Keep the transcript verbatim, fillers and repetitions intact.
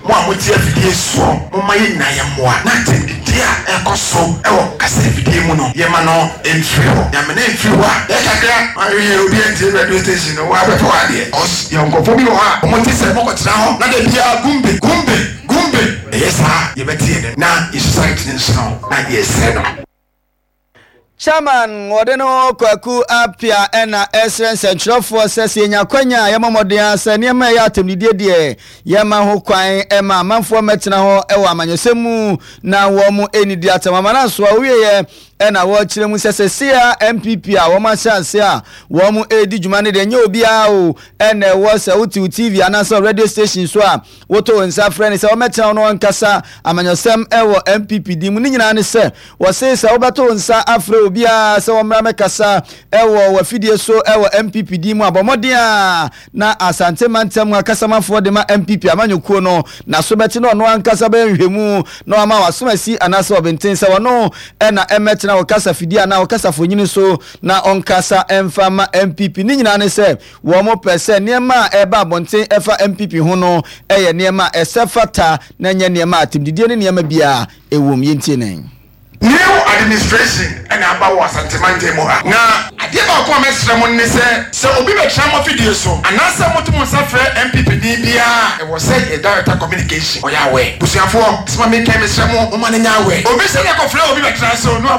mo amotie fidie so mo ma ye nyina ye moa na temdidi a ekoso ewo kasa fidie mu no ye ma no enfrio ya me na enfrio a ye kakra ayi obi enti radio station no wa beto ade os ye nkofo bi ho a mo ti se mo ko tira ho na de bia gumbe gumbe gumbe yesa ye betie de na ye society nso na ye se no Chairman Wadeno Kwaku Apia ena Esren Central Forces yenya kwanya yamamodea se niema ya atemdidie die yema ho kwan ema amanfo metena ho ewa amanyosemu na wo mu enidi atamama na so awiye ena wo kire mu sesesia M P P a wo ma chance a wo mu edi djuma ne de nya obi a o ena wo se uti T V anasa radio station so a woto nsa friend se wo metena no nkasa amanyosem ewo M P P di mu ni nyina ne se wo se se wo beto nsa afre bia se wo mra mekasa ewo wafidie so ewo M P P di mu abomodia na asante mantem akasamafo de ma M P P amanyokuo no na so beti no no ankasa ba nhwemu no ama wasomasi anase obenten se wono e na emet na wakasa fidie na wakasa fonyini so na onkasa emfama M P P ni nyina ne se wo mo pese niema eba abonten efa M P P ho no eye niema esefata na nye niema atimdidie ne niema bia ewom yentinen new administration and about was antimante moha na ade ba ko mesre mo ne se se obi be twa mo fidie so anasa motum safre M P P ni bia e wo say a director communication oya we busuafo sima me kai mesre mo mo ma nya we obi se na ko fre obi be twa so no